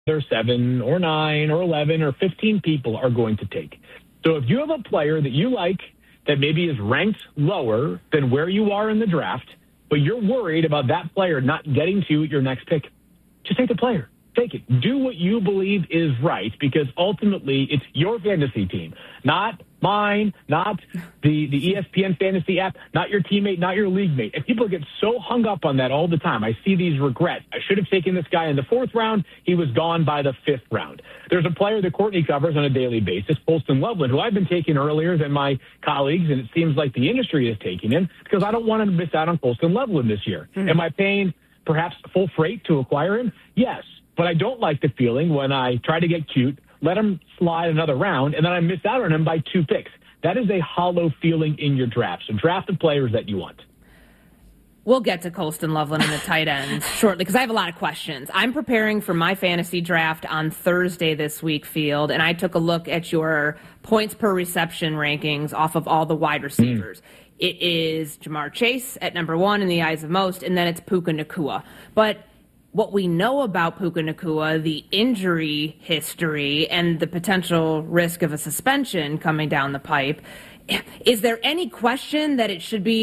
other 7 or 9 or 11 or 15 people are going to take. So if you have a player that you like that maybe is ranked lower than where you are in the draft, but you're worried about that player not getting to your next pick, just take the player. Take it. Do what you believe is right, because ultimately it's your fantasy team, not mine, not the ESPN fantasy app, not your teammate, not your league mate. And people get so hung up on that all the time. I see these regrets. I should have taken this guy in the 4th round. He was gone by the 5th round. There's a player that Courtney covers on a daily basis, Colston Loveland, who I've been taking earlier than my colleagues, and it seems like the industry is taking him because I don't want to miss out on Colston Loveland this year. Am I paying perhaps full freight to acquire him? Yes. But I don't like the feeling when I try to get cute, let him slide another round, and then I miss out on him by 2 picks. That is a hollow feeling in your draft. So draft the players that you want. We'll get to Colston Loveland and the tight ends shortly because I have a lot of questions. I'm preparing for my fantasy draft on Thursday this week, Field, and I took a look at your points per reception rankings off of all the wide receivers. It is Ja'Marr Chase at number 1 in the eyes of most, and then it's Puka Nacua. But what we know about Puka Nacua, the injury history, and the potential risk of a suspension coming down the pipe, is there any question that it should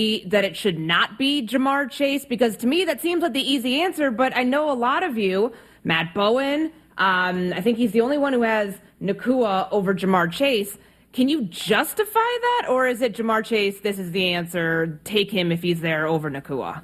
not be Ja'Marr Chase? Because to me, that seems like the easy answer, but I know a lot of you, Matt Bowen, I think he's the only one who has Nacua over Ja'Marr Chase. Can you justify that, or is it Ja'Marr Chase, this is the answer, take him if he's there over Nacua?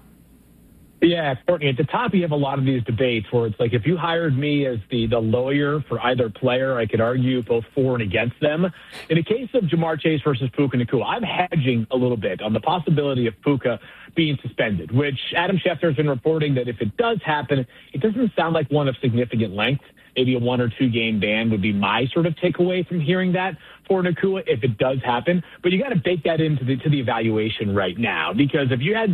Yeah, Courtney, at the top you have a lot of these debates where it's like if you hired me as the lawyer for either player, I could argue both for and against them. In the case of Ja'Marr Chase versus Puka Nacua, I'm hedging a little bit on the possibility of Puka being suspended, which Adam Schefter has been reporting that if it does happen, it doesn't sound like one of significant length. Maybe a 1 or 2 game ban would be my sort of takeaway from hearing that for Nacua if it does happen. But you got to bake that into the evaluation right now, because if you had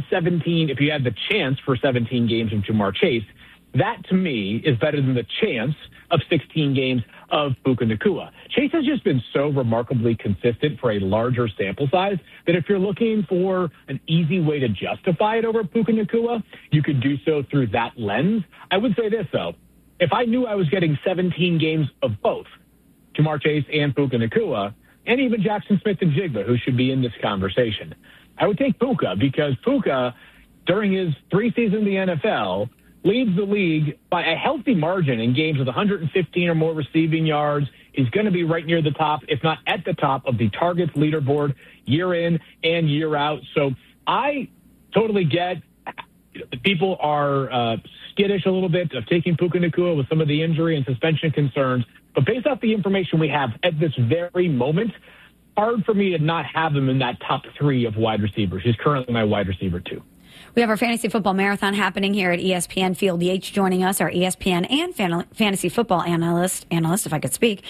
the chance for 17 games of Ja'Marr Chase, that to me is better than the chance of 16 games of Puka Nacua. Chase has just been so remarkably consistent for a larger sample size that if you're looking for an easy way to justify it over Puka Nacua, you could do so through that lens. I would say this, though. If I knew I was getting 17 games of both, Ja'Marr Chase and Puka Nacua, and even Jackson Smith-Njigba, who should be in this conversation, I would take Puka, because Puka, during his 3 seasons in the NFL, leads the league by a healthy margin in games with 115 or more receiving yards. He's going to be right near the top, if not at the top, of the targets leaderboard year in and year out. So I totally get the people are skittish a little bit of taking Puka Nacua with some of the injury and suspension concerns. But based off the information we have at this very moment, hard for me to not have him in that top 3 of wide receivers. He's currently my wide receiver 2. We have our fantasy football marathon happening here at ESPN. Field Yates joining us, our ESPN and fantasy football analyst, if I could speak.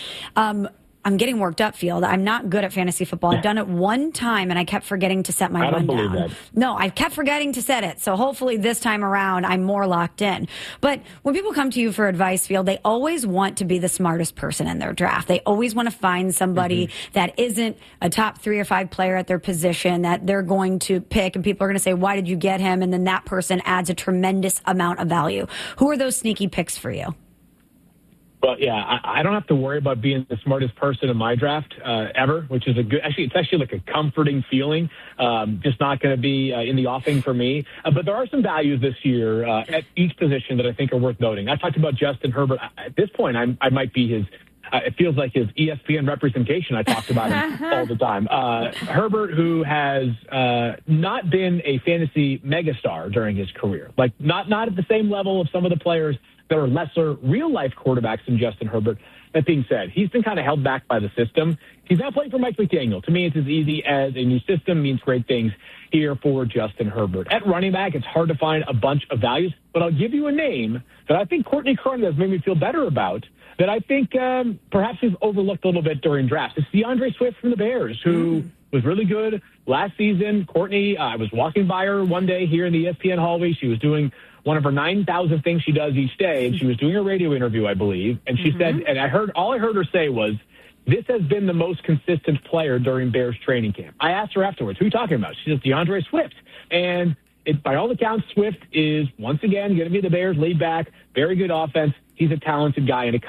I'm getting worked up, Field. I'm not good at fantasy football. I've done it one time, and I kept forgetting to set my rundown. I don't believe that. No, I kept forgetting to set it. So hopefully this time around, I'm more locked in. But when people come to you for advice, Field, they always want to be the smartest person in their draft. They always want to find somebody that isn't a top 3 or 5 player at their position that they're going to pick, and people are going to say, why did you get him? And then that person adds a tremendous amount of value. Who are those sneaky picks for you? Well, yeah, I don't have to worry about being the smartest person in my draft ever, which is it's actually like a comforting feeling. Just not going to be in the offing for me. But there are some values this year at each position that I think are worth noting. I talked about Justin Herbert. At this point, I might be his it feels like his ESPN representation. I talked about him all the time. Herbert, who has not been a fantasy megastar during his career, like not at the same level of some of the players that are lesser real-life quarterbacks than Justin Herbert. That being said, he's been kind of held back by the system. He's not playing for Mike McDaniel. To me, it's as easy as a new system means great things here for Justin Herbert. At running back, it's hard to find a bunch of values, but I'll give you a name that I think Courtney Cronin has made me feel better about, that I think perhaps he's overlooked a little bit during drafts. It's DeAndre Swift from the Bears, who was really good last season. Courtney, I was walking by her one day here in the ESPN hallway. She was doing one of her 9,000 things she does each day, and she was doing a radio interview, I believe, and she said, and all I heard her say was, this has been the most consistent player during Bears training camp. I asked her afterwards, who are you talking about? She says, DeAndre Swift. And By all accounts, Swift is once again going to be the Bears' lead back. Very good offense. He's a talented guy, and it